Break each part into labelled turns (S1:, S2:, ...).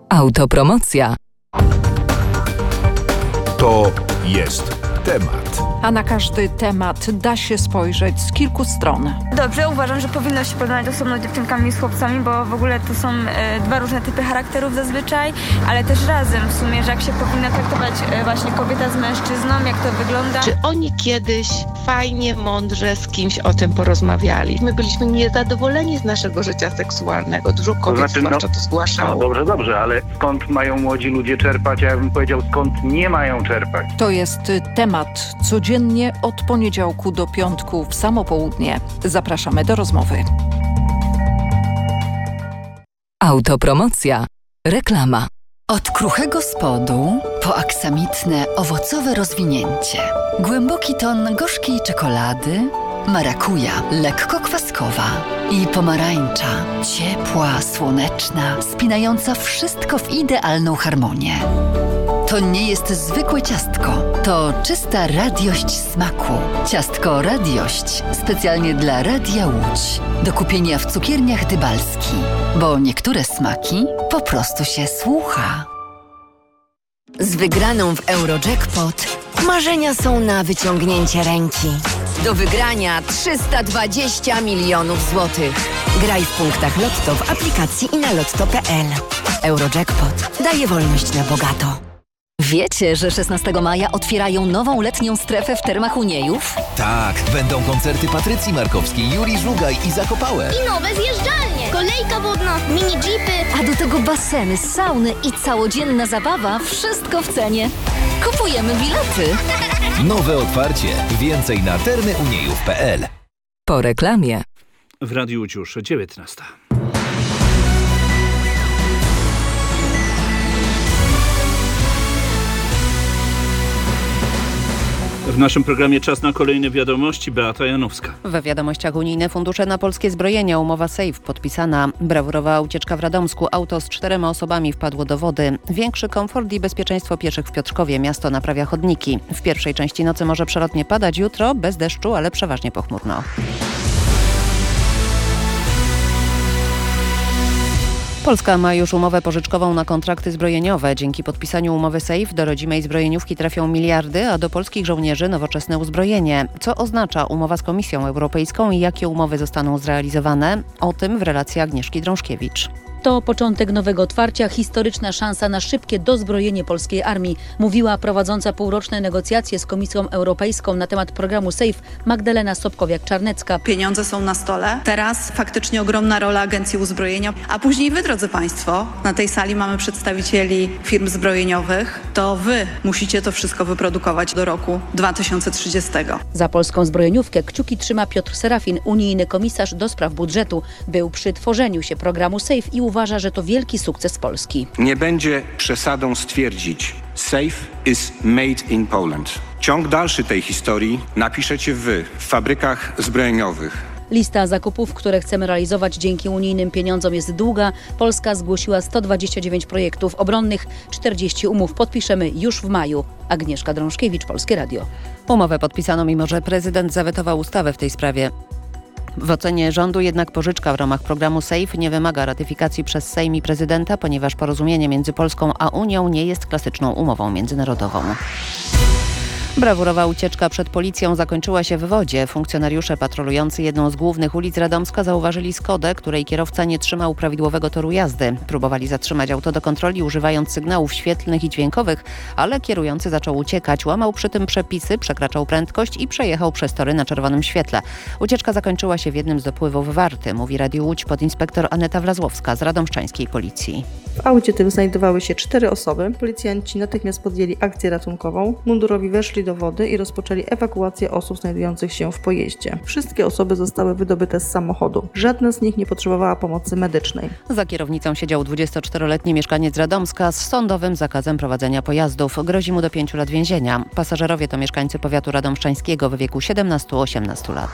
S1: Autopromocja.
S2: To jest temat.
S3: A na każdy temat da się spojrzeć z kilku stron.
S4: Dobrze, uważam, że powinno się porównać osobno dziewczynkami i z chłopcami, bo w ogóle to są dwa różne typy charakterów zazwyczaj, ale też razem w sumie, że jak się powinna traktować właśnie kobieta z mężczyzną, jak to wygląda.
S5: Czy oni kiedyś fajnie, mądrze z kimś o tym porozmawiali? My byliśmy niezadowoleni z naszego życia seksualnego. Dużo kobiet zwłaszcza to zgłaszało.
S6: Dobrze, ale skąd mają młodzi ludzie czerpać? Ja bym powiedział, skąd nie mają czerpać.
S3: To jest temat codziennie od poniedziałku do piątku w samo południe. Zapraszamy do rozmowy.
S1: Autopromocja. Reklama.
S7: Od kruchego spodu po aksamitne, owocowe rozwinięcie. Głęboki ton gorzkiej czekolady, marakuja lekko kwaskowa i pomarańcza ciepła, słoneczna, spinająca wszystko w idealną harmonię. To nie jest zwykłe ciastko, to czysta radiość smaku. Ciastko Radiość specjalnie dla Radia Łódź. Do kupienia w cukierniach Dybalski, bo niektóre smaki po prostu się słucha.
S8: Z wygraną w Eurojackpot marzenia są na wyciągnięcie ręki. Do wygrania 320 milionów złotych. Graj w punktach Lotto w aplikacji i na lotto.pl. Eurojackpot daje wolność na bogato.
S9: Wiecie, że 16 maja otwierają nową letnią strefę w Termach Uniejów?
S10: Tak, będą koncerty Patrycji Markowskiej, Juri Żugaj i Zakopałe.
S11: I nowe zjeżdżalnie, kolejka wodna, mini jeepy.
S9: A do tego baseny, sauny i całodzienna zabawa, wszystko w cenie. Kupujemy bilety.
S10: Nowe otwarcie. Więcej na termyuniejów.pl.
S1: Po reklamie.
S12: W Radiu Łódź już 19. W naszym programie czas na kolejne wiadomości. Beata Janowska.
S13: We wiadomościach unijne fundusze na polskie zbrojenia. Umowa SAFE podpisana. Brawurowa ucieczka w Radomsku. Auto z 4 osobami wpadło do wody. Większy komfort i bezpieczeństwo pieszych w Piotrkowie. Miasto naprawia chodniki. W pierwszej części nocy może przelotnie padać. Jutro bez deszczu, ale przeważnie pochmurno. Polska ma już umowę pożyczkową na kontrakty zbrojeniowe. Dzięki podpisaniu umowy SAFE do rodzimej zbrojeniówki trafią miliardy, a do polskich żołnierzy nowoczesne uzbrojenie. Co oznacza umowa z Komisją Europejską i jakie umowy zostaną zrealizowane? O tym w relacji Agnieszki Drążkiewicz.
S14: To początek nowego otwarcia, historyczna szansa na szybkie dozbrojenie polskiej armii, mówiła prowadząca półroczne negocjacje z Komisją Europejską na temat programu SAFE Magdalena Sobkowiak-Czarnecka.
S15: Pieniądze są na stole, teraz faktycznie ogromna rola Agencji Uzbrojenia, a później wy, drodzy Państwo, na tej sali mamy przedstawicieli firm zbrojeniowych, to wy musicie to wszystko wyprodukować do roku 2030.
S14: Za polską zbrojeniówkę kciuki trzyma Piotr Serafin, unijny komisarz do spraw budżetu. Był przy tworzeniu się programu SAFE i uważa, że to wielki sukces Polski.
S16: Nie będzie przesadą stwierdzić, SAFE is made in Poland. Ciąg dalszy tej historii napiszecie wy w fabrykach zbrojeniowych.
S14: Lista zakupów, które chcemy realizować dzięki unijnym pieniądzom jest długa. Polska zgłosiła 129 projektów obronnych, 40 umów podpiszemy już w maju. Agnieszka Drążkiewicz, Polskie Radio.
S13: Umowę podpisano, mimo że prezydent zawetował ustawę w tej sprawie. W ocenie rządu jednak pożyczka w ramach programu SAFE nie wymaga ratyfikacji przez Sejm i prezydenta, ponieważ porozumienie między Polską a Unią nie jest klasyczną umową międzynarodową. Brawurowa ucieczka przed policją zakończyła się w wodzie. Funkcjonariusze patrolujący jedną z głównych ulic Radomska zauważyli Skodę, której kierowca nie trzymał prawidłowego toru jazdy. Próbowali zatrzymać auto do kontroli, używając sygnałów świetlnych i dźwiękowych, ale kierujący zaczął uciekać. Łamał przy tym przepisy, przekraczał prędkość i przejechał przez tory na czerwonym świetle. Ucieczka zakończyła się w jednym z dopływów Warty, mówi Radiu Łódź podinspektor Aneta Wlazłowska z radomszczańskiej policji.
S17: W aucie tym znajdowały się 4 osoby. Policjanci natychmiast podjęli akcję ratunkową. Mundurowi weszli do wody i rozpoczęli ewakuację osób znajdujących się w pojeździe. Wszystkie osoby zostały wydobyte z samochodu. Żadna z nich nie potrzebowała pomocy medycznej.
S13: Za kierownicą siedział 24-letni mieszkaniec Radomska z sądowym zakazem prowadzenia pojazdów. Grozi mu do 5 lat więzienia. Pasażerowie to mieszkańcy powiatu radomszczańskiego w wieku 17-18 lat.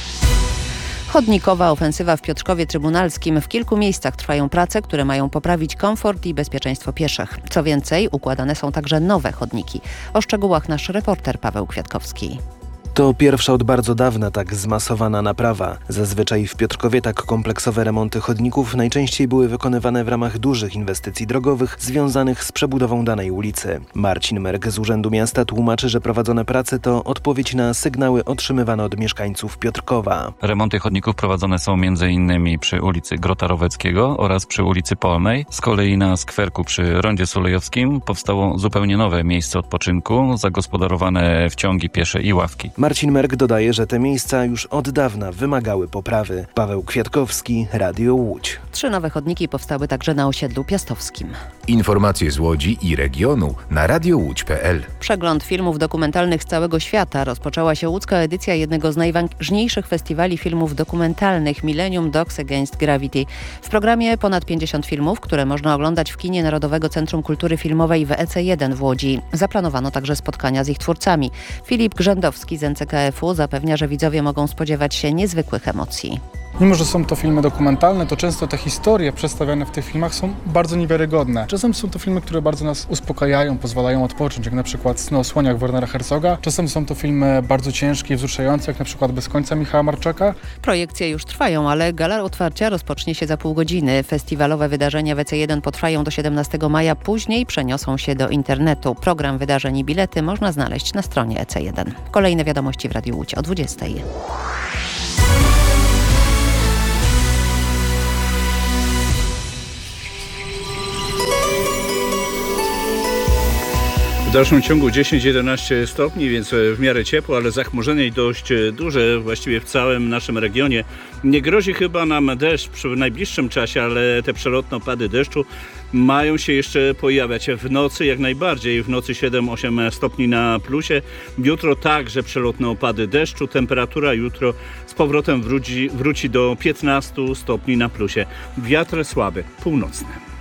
S13: Chodnikowa ofensywa w Piotrkowie Trybunalskim. W kilku miejscach trwają prace, które mają poprawić komfort i bezpieczeństwo pieszych. Co więcej, układane są także nowe chodniki. O szczegółach nasz reporter Paweł Kwiatkowski.
S18: To pierwsza od bardzo dawna tak zmasowana naprawa. Zazwyczaj w Piotrkowie tak kompleksowe remonty chodników najczęściej były wykonywane w ramach dużych inwestycji drogowych związanych z przebudową danej ulicy. Marcin Merk z Urzędu Miasta tłumaczy, że prowadzone prace to odpowiedź na sygnały otrzymywane od mieszkańców Piotrkowa.
S19: Remonty chodników prowadzone są m.in. przy ulicy Grota Roweckiego oraz przy ulicy Polnej. Z kolei na skwerku przy Rondzie Sulejowskim powstało zupełnie nowe miejsce odpoczynku, zagospodarowane wciągi piesze i ławki.
S18: Marcin Merk dodaje, że te miejsca już od dawna wymagały poprawy. Paweł Kwiatkowski, Radio Łódź.
S13: 3 nowe chodniki powstały także na osiedlu piastowskim.
S2: Informacje z Łodzi i regionu na radiołódź.pl.
S13: Przegląd filmów dokumentalnych z całego świata. Rozpoczęła się łódzka edycja jednego z najważniejszych festiwali filmów dokumentalnych Millennium Dogs Against Gravity. W programie ponad 50 filmów, które można oglądać w kinie Narodowego Centrum Kultury Filmowej w EC1 w Łodzi. Zaplanowano także spotkania z ich twórcami. Filip Grzędowski z NCKF-u zapewnia, że widzowie mogą spodziewać się niezwykłych emocji.
S20: Mimo że są to filmy dokumentalne, to często te historie przedstawiane w tych filmach są bardzo niewiarygodne. Czasem są to filmy, które bardzo nas uspokajają, pozwalają odpocząć, jak na przykład Sny o słoniach Wernera Herzoga. Czasem są to filmy bardzo ciężkie i wzruszające, jak na przykład Bez końca Michała Marczaka.
S13: Projekcje już trwają, ale gala otwarcia rozpocznie się za pół godziny. Festiwalowe wydarzenia w EC1 potrwają do 17 maja, później przeniosą się do internetu. Program wydarzeń i bilety można znaleźć na stronie EC1. Kolejne wiadomości w Radiu Łódź o 20.
S12: W dalszym ciągu 10-11 stopni, więc w miarę ciepło, ale zachmurzenie dość duże właściwie w całym naszym regionie. Nie grozi chyba nam deszcz przy najbliższym czasie, ale te przelotne opady deszczu mają się jeszcze pojawiać w nocy, jak najbardziej. W nocy 7-8 stopni na plusie. Jutro także przelotne opady deszczu. Temperatura jutro z powrotem wróci do 15 stopni na plusie. Wiatr słaby, północny.